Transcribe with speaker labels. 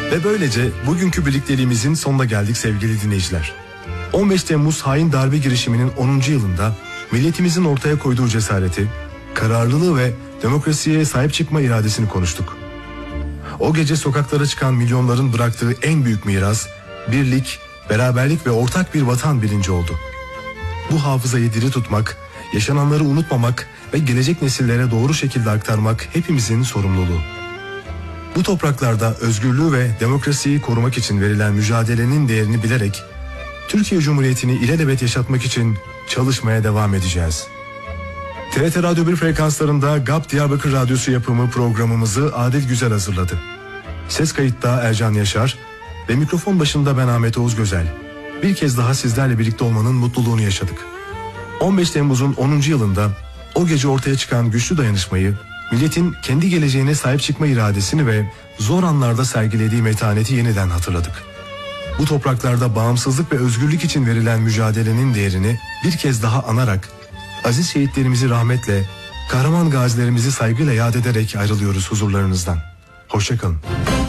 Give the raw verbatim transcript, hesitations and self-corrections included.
Speaker 1: Ve böylece bugünkü birlikteliğimizin sonuna geldik sevgili dinleyiciler. on beş Temmuz hain darbe girişiminin onuncu yılında milletimizin ortaya koyduğu cesareti, kararlılığı ve demokrasiye sahip çıkma iradesini konuştuk. O gece sokaklara çıkan milyonların bıraktığı en büyük miras, birlik, beraberlik ve ortak bir vatan bilinci oldu. Bu hafızayı diri tutmak, yaşananları unutmamak ve gelecek nesillere doğru şekilde aktarmak hepimizin sorumluluğu. Bu topraklarda özgürlüğü ve demokrasiyi korumak için verilen mücadelenin değerini bilerek, Türkiye Cumhuriyeti'ni ilelebet yaşatmak için çalışmaya devam edeceğiz. T R T Radyo bir frekanslarında G A P Diyarbakır Radyosu yapımı programımızı Adil Güzel hazırladı. Ses kayıtta Ercan Yaşar ve mikrofon başında ben Ahmet Oğuz Gözel. Bir kez daha sizlerle birlikte olmanın mutluluğunu yaşadık. on beş Temmuz'un onuncu yılında o gece ortaya çıkan güçlü dayanışmayı, milletin kendi geleceğine sahip çıkma iradesini ve zor anlarda sergilediği metaneti yeniden hatırladık. Bu topraklarda bağımsızlık ve özgürlük için verilen mücadelenin değerini bir kez daha anarak, aziz şehitlerimizi rahmetle, kahraman gazilerimizi saygıyla yad ederek ayrılıyoruz huzurlarınızdan. Hoşça kalın.